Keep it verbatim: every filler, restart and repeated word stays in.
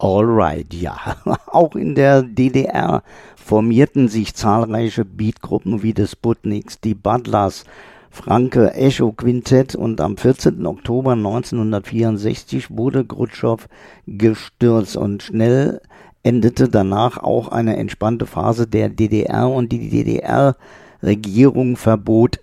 Alright, ja. Auch in der D D R formierten sich zahlreiche Beatgruppen wie die Sputniks, die Butlers, Franke, Echo Quintett und am vierzehnten Oktober neunzehnhundertvierundsechzig wurde Chruschtschov gestürzt und schnell endete danach auch eine entspannte Phase der D D R und die D D R-Regierung verbot